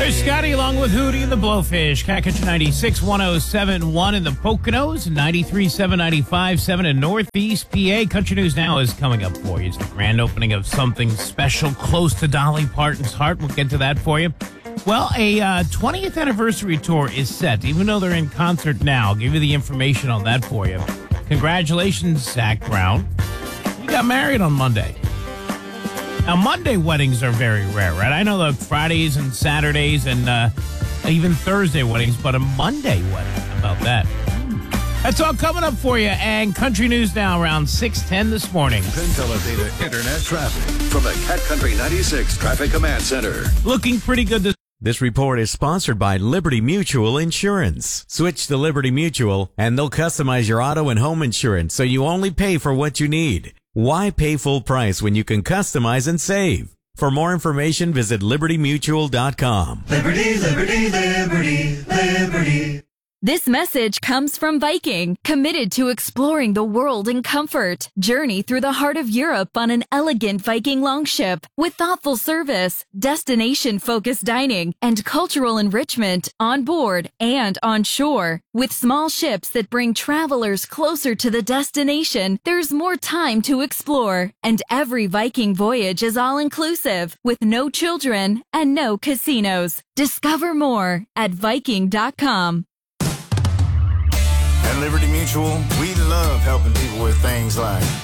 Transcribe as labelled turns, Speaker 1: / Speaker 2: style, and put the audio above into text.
Speaker 1: There's Scotty along with Hootie and the Blowfish. Cat Country 96, 107.1 in the Poconos, 93.7, 95.7 in Northeast PA. Country News Now is coming up for you. It's the grand opening of something special close to Dolly Parton's heart. We'll get to that for you. Well, a 20th anniversary tour is set, even though they're in concert now. I'll give you the information on that for you. Congratulations, Zach Brown. You got married on Monday. Now, Monday weddings are very rare, right? I know the Fridays and Saturdays and even Thursday weddings, but a Monday wedding, how about that? That's all coming up for you. And Country News Now around 6:10 this morning.
Speaker 2: Consolidated Internet traffic from the Cat Country 96 Traffic Command Center.
Speaker 1: Looking pretty good
Speaker 3: This report is sponsored by Liberty Mutual Insurance. Switch to Liberty Mutual and they'll customize your auto and home insurance so you only pay for what you need. Why pay full price when you can customize and save? For more information, visit libertymutual.com.
Speaker 4: Liberty, liberty, liberty, liberty.
Speaker 5: This message comes from Viking, committed to exploring the world in comfort. Journey through the heart of Europe on an elegant Viking longship with thoughtful service, destination-focused dining, and cultural enrichment on board and on shore. With small ships that bring travelers closer to the destination, there's more time to explore. And every Viking voyage is all-inclusive, with no children and no casinos. Discover more at Viking.com.
Speaker 6: At Liberty Mutual, we love helping people with things like